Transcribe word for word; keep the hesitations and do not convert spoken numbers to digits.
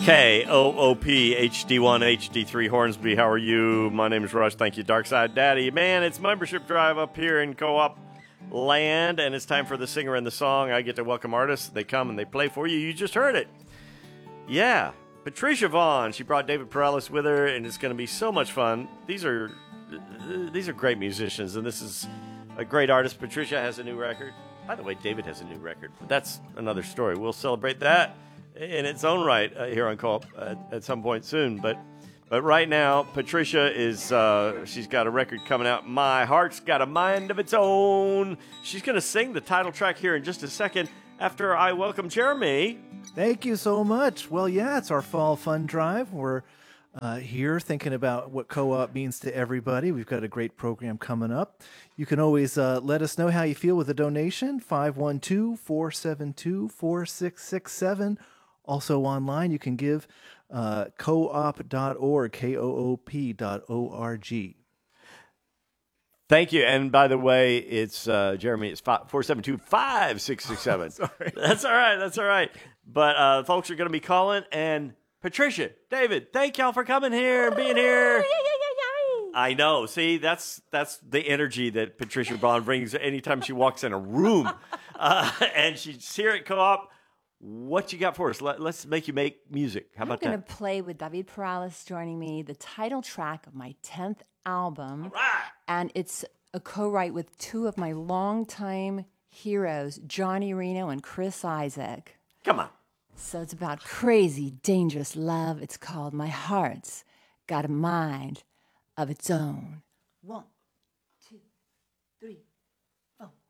K O O P H D one H D three Hornsby. How are you? My name is Rush. Thank you, Darkside Daddy. Man, it's membership drive up here in Co-op land, and it's time for the singer and the song. I get to welcome artists. They come and they play for you. You just heard it. Yeah, Patricia Vaughn. She brought David Perales with her, and it's going to be so much fun. These are these are great musicians, and this is a great artist. Patricia has a new record. By the way, David has a new record, but that's another story. We'll celebrate that in its own right uh, here on Co-op at, at some point soon. But but right now, Patricia is, uh, she's got a record coming out. My Heart's Got a Mind of Its Own. She's going to sing the title track here in just a second after I welcome Jeremy. Thank you so much. Well, yeah, it's our fall fun drive. We're uh, here thinking about what Co-op means to everybody. We've got a great program coming up. You can always uh, let us know how you feel with a donation, five one two, four seven two, four six six seven. Also online, you can give uh, coop dot org, K O O P dot O R G. Thank you. And by the way, it's uh, Jeremy, it's four seven two, five six six seven. Sorry. That's all right. That's all right. But uh, folks are going to be calling. And Patricia, David, thank y'all for coming here and being here. I know. See, that's that's the energy that Patricia Vaughn brings anytime she walks in a room. Uh, and she's here at Co-op. What you got for us? Let, let's make you make music. How about that? I'm going to play with David Perales joining me, the title track of my tenth album. All right. And it's a co-write with two of my longtime heroes, Johnny Reno and Chris Isaac. Come on. So it's about crazy, dangerous love. It's called My Heart's Got a Mind of Its Own. One, two, three, four.